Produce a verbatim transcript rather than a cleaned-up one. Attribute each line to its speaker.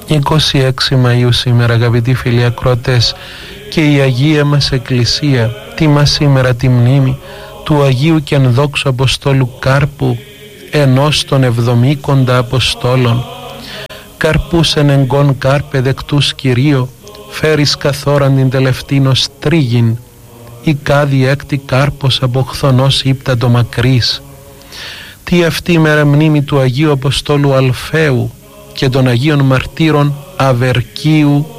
Speaker 1: είκοσι έξι Μαΐου σήμερα, αγαπητοί φίλοι ακροατές, και η Αγία μας Εκκλησία τιμά σήμερα τη μνήμη του Αγίου και ενδόξου Αποστόλου Κάρπου, ενός των εβδομήκοντα Αποστόλων. Καρπούς εν εγκόν Κάρπε δεκτούς Κυρίω, φέρεις καθόραν την τελευτήνος τρίγην, η κάδη έκτη Κάρπος από χθονός ύπτατο μακρύς. Τι αυτή η μέρα μνήμη του Αγίου Αποστόλου Αλφαίου και των Αγίων Μαρτύρων Αβερκίου,